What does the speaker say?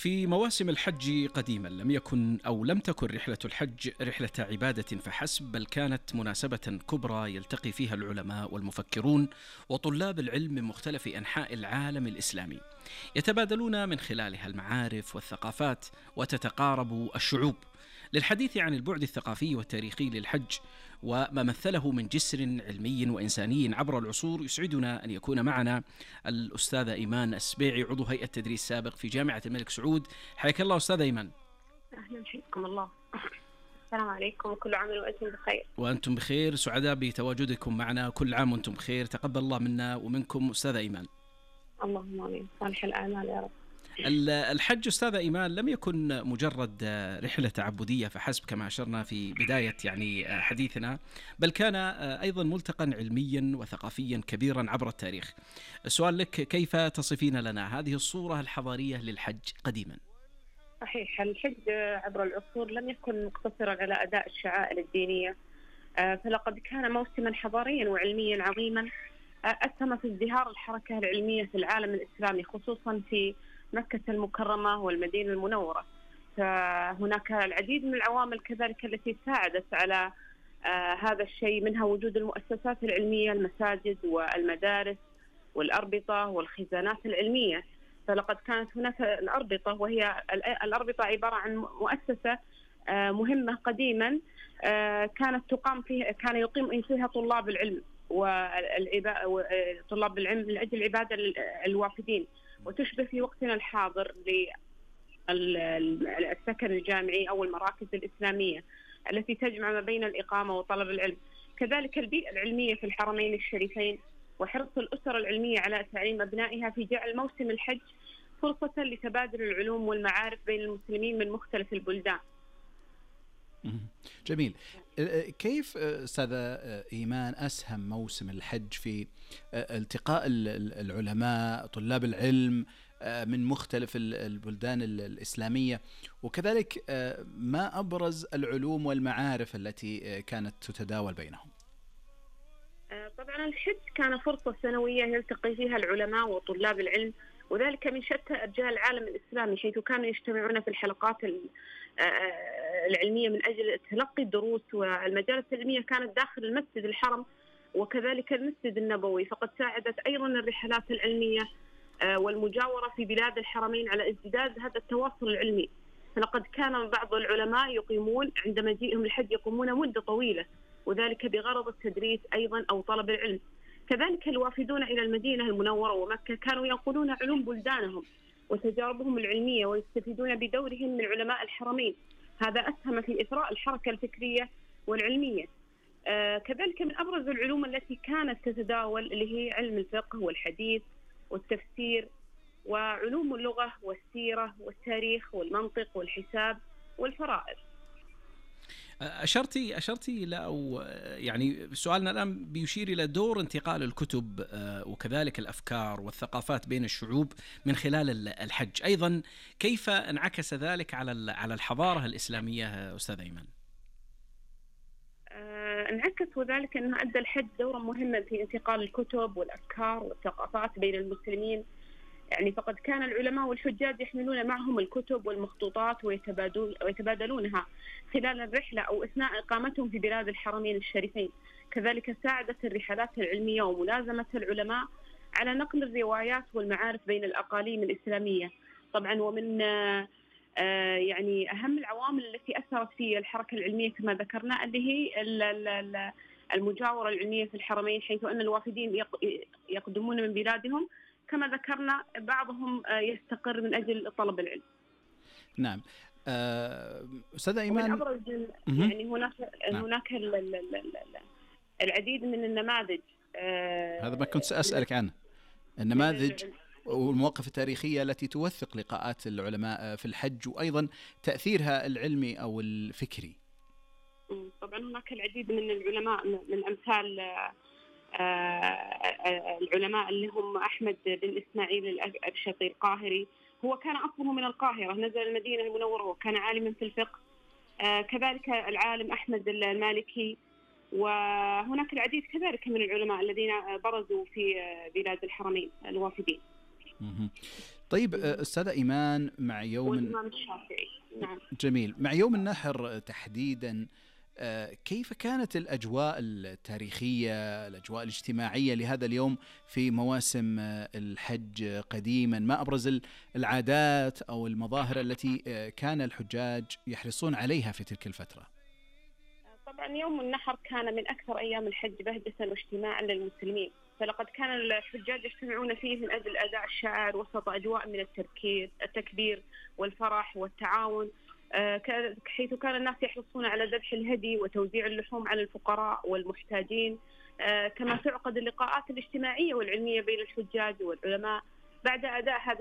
في مواسم الحج قديما لم تكن رحلة الحج رحلة عبادة فحسب، بل كانت مناسبة كبرى يلتقي فيها العلماء والمفكرون وطلاب العلم من مختلف أنحاء العالم الإسلامي، يتبادلون من خلالها المعارف والثقافات وتتقارب الشعوب. للحديث عن البعد الثقافي والتاريخي للحج وما مثله من جسر علمي وإنساني عبر العصور، يسعدنا أن يكون معنا الأستاذة إيمان السبيعي، عضو هيئة تدريس سابق في جامعة الملك سعود. حياك الله أستاذة إيمان. أهلا، حياكم الله. السلام عليكم، وكل عام وأنتم بخير. وأنتم بخير، سعداء بتواجدكم معنا، كل عام وأنتم بخير، تقبل الله منا ومنكم أستاذة إيمان. اللهم آمين، صالح الآمال يا رب. الحج أستاذة إيمان لم يكن مجرد رحلة تعبدية فحسب كما أشرنا في بداية حديثنا، بل كان أيضا ملتقى علميا وثقافيا كبيرا عبر التاريخ. السؤال لك، كيف تصفين لنا هذه الصورة الحضارية للحج قديما؟ صحيح، الحج عبر العصور لم يكن مقتصرا على أداء الشعائر الدينية، فلقد كان موسما حضاريا وعلميا عظيما أسهم في ازدهار الحركة العلمية في العالم الإسلامي، خصوصا في مكة المكرمة والمدينة المنورة. فهناك العديد من العوامل كذلك التي ساعدت على هذا الشيء، منها وجود المؤسسات العلمية، المساجد والمدارس والأربطة والخزانات العلمية. فلقد كانت هناك الأربطة، وهي الأربطة عبارة عن مؤسسة مهمة قديما كان يقيم فيها طلاب العلم طلاب العلم من أجل عبادة الوافدين، وتشبه في وقتنا الحاضر للسكن الجامعي أو المراكز الإسلامية التي تجمع ما بين الإقامة وطلب العلم. كذلك البيئة العلمية في الحرمين الشريفين وحرص الأسر العلمية على تعليم أبنائها في جعل موسم الحج فرصة لتبادل العلوم والمعارف بين المسلمين من مختلف البلدان. جميل. كيف أستاذة إيمان أسهم موسم الحج في التقاء العلماء طلاب العلم من مختلف البلدان الإسلامية، وكذلك ما أبرز العلوم والمعارف التي كانت تتداول بينهم؟ طبعا الحج كان فرصة سنوية يلتقي فيها العلماء وطلاب العلم، وذلك من شتى أرجاء العالم الإسلامي، حيث كانوا يجتمعون في الحلقات العلمية من أجل تلقي الدروس. والمجالس العلمية كانت داخل المسجد الحرم وكذلك المسجد النبوي، فقد ساعدت أيضا الرحلات العلمية والمجاورة في بلاد الحرمين على ازدياد هذا التواصل العلمي. فلقد كان بعض العلماء يقيمون عند مجيئهم الحج يقومون مدة طويلة، وذلك بغرض التدريس أيضا أو طلب العلم. كذلك الوافدون إلى المدينة المنورة ومكة كانوا ينقلون علوم بلدانهم وتجاربهم العلمية ويستفيدون بدورهم من علماء الحرمين. هذا أسهم في إثراء الحركة الفكرية والعلمية. كذلك من أبرز العلوم التي كانت تتداول اللي هي علم الفقه والحديث والتفسير وعلوم اللغة والسيرة والتاريخ والمنطق والحساب والفرائض. أشرتي إلى، أو يعني سؤالنا الآن بيشير إلى دور انتقال الكتب وكذلك الأفكار والثقافات بين الشعوب من خلال الحج. أيضا كيف انعكس ذلك على الحضارة الإسلامية أستاذ أيمن؟ انعكس وذلك أنه أدى الحج دورا مهما في انتقال الكتب والأفكار والثقافات بين المسلمين. يعني فقد كان العلماء والحجاج يحملون معهم الكتب والمخطوطات ويتبادلونها خلال الرحلة أو أثناء إقامتهم في بلاد الحرمين الشريفين. كذلك ساعدت الرحلات العلمية وملازمة العلماء على نقل الروايات والمعارف بين الأقاليم الإسلامية. طبعا ومن يعني أهم العوامل التي أثرت في الحركة العلمية كما ذكرنا اللي هي المجاورة العلمية في الحرمين، حيث أن الوافدين يقدمون من بلادهم كما ذكرنا، بعضهم يستقر من أجل طلب العلم. نعم. أستاذة إيمان، يعني هناك العديد من النماذج. هذا ما كنت سأسألك عنه، النماذج والمواقف التاريخية التي توثق لقاءات العلماء في الحج وأيضا تأثيرها العلمي أو الفكري. طبعا هناك العديد من العلماء من أمثال العلماء اللي هم أحمد بن إسماعيل الأبشطي القاهري، هو كان أصله من القاهرة، نزل المدينة المنورة وكان عالما في الفقه. كذلك العالم أحمد المالكي، وهناك العديد كذلك من العلماء الذين برزوا في بلاد الحرمين الوافدين. طيب أستاذة إيمان، مع يوم والإمام الشافعي. نعم. جميل. مع يوم النحر تحديدا، كيف كانت الأجواء التاريخية، الأجواء الاجتماعية لهذا اليوم في مواسم الحج قديما؟ ما أبرز العادات أو المظاهر التي كان الحجاج يحرصون عليها في تلك الفترة؟ طبعا يوم النحر كان من أكثر أيام الحج بهجة واجتماعا للمسلمين، فلقد كان الحجاج يجتمعون فيه من أجل أداء الشعائر وسط أجواء من التكبير والفرح والتعاون، حيث كان الناس يحرصون على ذبح الهدي وتوزيع اللحوم على الفقراء والمحتاجين، كما تعقد اللقاءات الاجتماعية والعلمية بين الحجاج والعلماء بعد أداء هذه